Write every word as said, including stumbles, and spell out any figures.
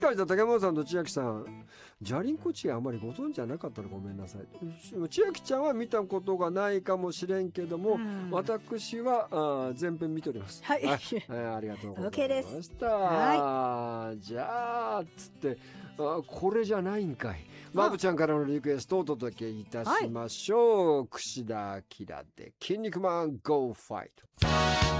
かした竹本さんと千秋さん、じゃりんこチエあまりご存知じゃなかったらごめんなさい。千秋ちゃんは見たことがないかもしれんけども、うん、私はあ全編見ております。 はい、 はい、ありがとうございました。 OK です。 はい、じゃあつってあこれじゃないんかい。まぶちゃんからのリクエストをお届けいたしましょう、はい、櫛田明で筋肉マン Go Fight。